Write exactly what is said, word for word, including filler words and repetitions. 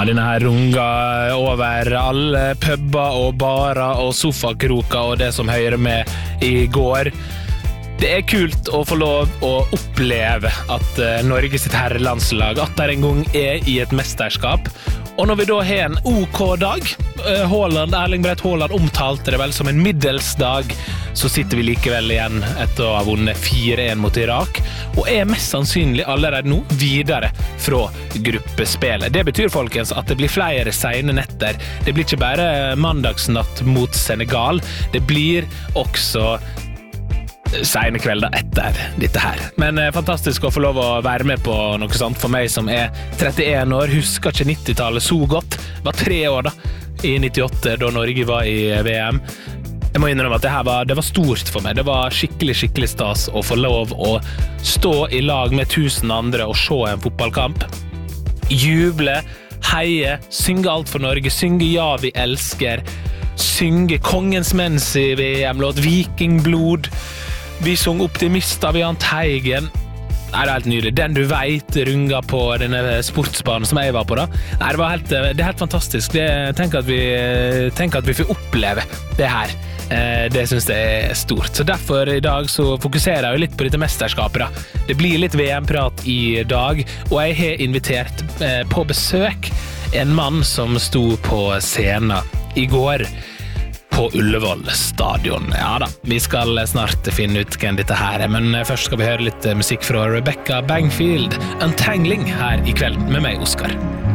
denne her runga over alle pubber og barer og sofakroker og det som hører med i går. Det er kult å få lov å oppleve at Norge sitt herrelandslag atter en gang er i et mesterskap. Og når vi da har en OK dag, Haaland, Erling Braut Haaland omtalte det vel som en middelsdag, så sitter vi likevel igjen etter å ha vunnet fire en mot Irak, og er mest sannsynlig allerede nå videre fra gruppespillet. Det betyr, folkens, at det blir flere sene netter. Det blir ikke bare mandagsnatt mot Senegal, det blir også sene kvelder etter dette her. Men eh, fantastisk å få lov å være med på noe sånt for meg som er trettien år, husker ikke nittitallet så godt. Det var tre år da, i nittiåtte, da Norge var i V M. Jeg må innrømme at det her var, det var stort for meg. Det var skikkelig, skikkelig stas å få lov å stå i lag med tusen andre og se en fotballkamp. Juble, heie, synge alt for Norge, synge Ja, vi elsker, synge Kongens Mens i V M-låt, Vikingblod. Vi sang Optimist av Jahn Teigen. Nei, det er helt nydelig. Den du vet runga på denne sportsbanen som jeg var på da. Nei, det var helt, det er helt fantastisk. Det, tenk, at vi, tenk at vi får oppleve det her. Det synes jeg er stort. Så derfor i dag så fokuserer jeg jo litt på dette mesterskapet da. Det blir litt V M-prat i dag, og jeg har invitert på besøk en mann som sto på scenen i går på Ullevål stadion. Ja da, vi skal snart finne ut hvem dette her er, men først skal vi høre litt musikk fra Rebecca Bangfield, Untangling, her i kveld med meg, Oskar.